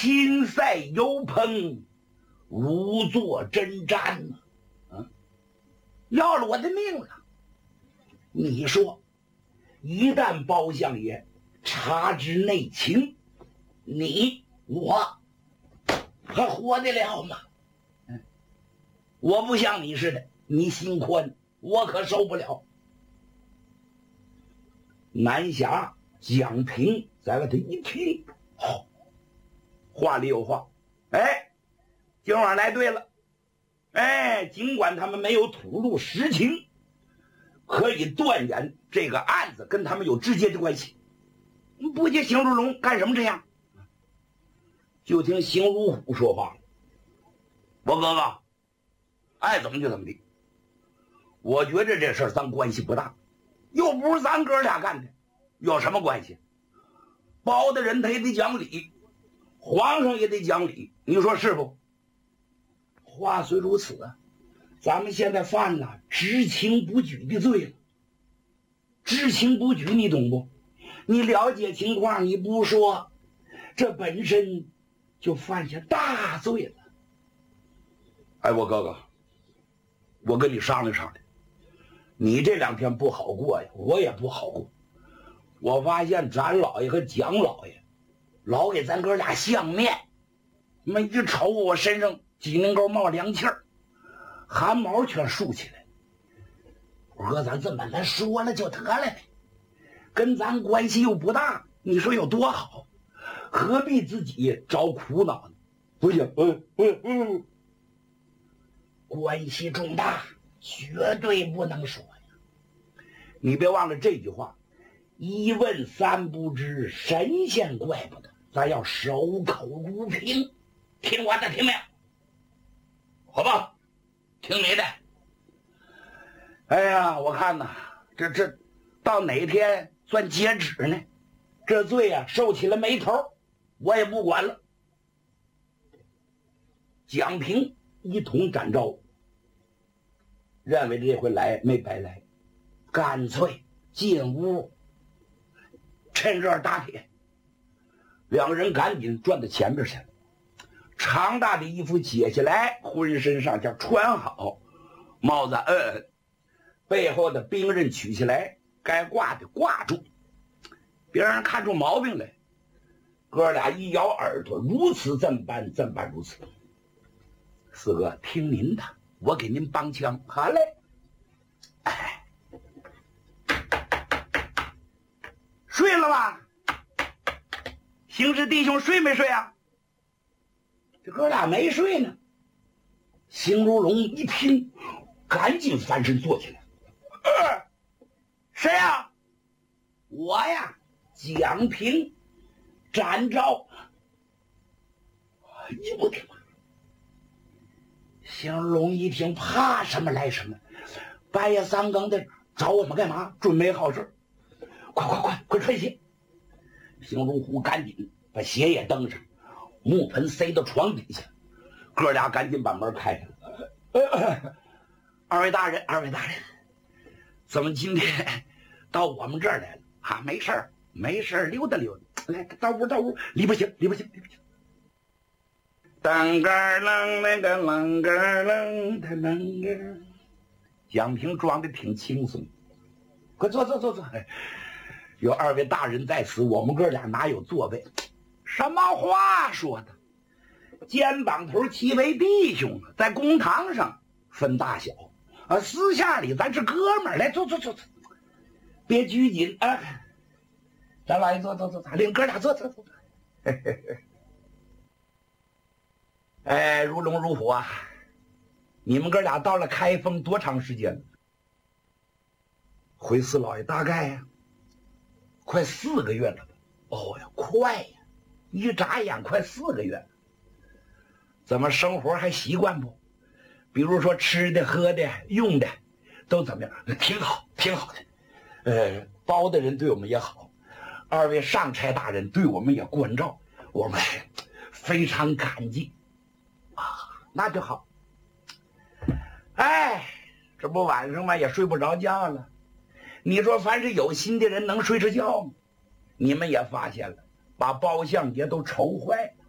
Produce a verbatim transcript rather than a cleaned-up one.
心赛有朋，如坐针毡呢、啊。要了我的命了！你说，一旦包相爷查知内情，你我还活得了吗？嗯，我不像你似的，你心宽，我可受不了。南侠蒋平在外头一听，好、哦，话里有话。哎，今晚来对了。哎，尽管他们没有吐露实情，可以断言这个案子跟他们有直接的关系。不接邢如龙干什么这样？就听邢如虎说话了：“我哥哥，爱怎么就怎么地。我觉着这事儿咱关系不大，又不是咱哥俩干的，有什么关系？包大人他也得讲理，皇上也得讲理，你说是不？话虽如此啊，咱们现在犯了知情不举的罪了。知情不举，你懂不？你了解情况，你不说，这本身就犯下大罪了。哎，我哥哥，我跟你商量商量，你这两天不好过呀，我也不好过。我发现咱老爷和蒋老爷老给咱哥俩相面，他妈一瞅我身上脊梁沟冒凉气儿，汗毛全竖起来。我说咱这么咱说了就得了呗，跟咱关系又不大，你说有多好，何必自己找苦恼呢？不行，嗯嗯嗯，关系重大，绝对不能说呀。你别忘了这句话，一问三不知，神仙怪不得，咱要守口如瓶。听我的，听没有？好吧，听你的。哎呀，我看呐，这这到哪天算截止呢？这罪啊，受起了没头，我也不管了。蒋平一同展昭，认为这回来没白来，干脆进屋趁热打铁。两个人赶紧转到前边去了，长大的衣服解下来，浑身上下穿好，帽子摁摁，背后的兵刃取下来，该挂的挂住，别让人看出毛病来。哥俩一咬耳朵，如此这般，这般如此。四哥，听您的，我给您帮腔。好嘞。哎，睡了吧？邢氏弟兄睡没睡啊？这哥俩没睡呢。邢如龙一听，赶紧翻身坐起来。呃、谁呀？我呀，蒋平，展昭。哎呦我的妈！邢如龙一听，怕什么来什么，半夜三更的找我们干嘛？准没好事，快快快快穿鞋！邢如虎赶紧把鞋也蹬上，木盆塞到床底下，哥俩赶紧把门开开了。呃、二位大人，二位大人，怎么今天到我们这儿来了啊？没事儿，没事儿，溜达溜达。来，到屋，到屋，里不行，里不行，里不行。当个楞那个楞个楞，他楞个。蒋平装的挺轻松，快坐坐坐坐。有二位大人在此，我们哥俩哪有座位？什么话说的？肩膀头齐为弟兄，在公堂上分大小啊，私下里咱是哥们儿。来，坐坐坐坐，别拘谨啊！咱老爷坐坐坐，咱领哥俩坐坐坐。哎，如龙如虎啊！你们哥俩到了开封多长时间了？回四老爷大概呀、啊，快四个月了吧？哦呀，快呀！一眨眼快四个月了。怎么生活还习惯不？比如说吃的、喝的、用的，都怎么样？挺好，挺好的。呃，包大人对我们也好，二位上差大人对我们也关照，我们非常感激啊，那就好。哎，这不晚上嘛也睡不着觉了。你说凡是有心的人能睡着觉吗？你们也发现了，把包相爷都愁坏了。